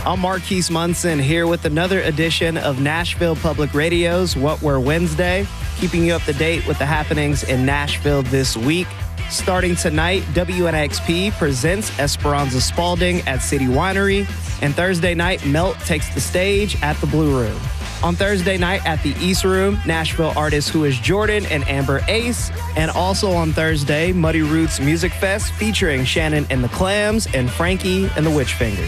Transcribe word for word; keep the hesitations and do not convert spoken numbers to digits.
I'm Marquise Munson here with another edition of Nashville Public Radio's What Were Wednesday, keeping you up to date with the happenings in Nashville this week. Starting tonight, W N X P presents Esperanza Spalding at City Winery, and Thursday night, Melt takes the stage at the Blue Room. On Thursday night at the East Room, Nashville artists Who Is Jordan and Amber Ace. And also on Thursday, Muddy Roots Music Fest featuring Shannon and the Clams and Frankie and the Witchfingers.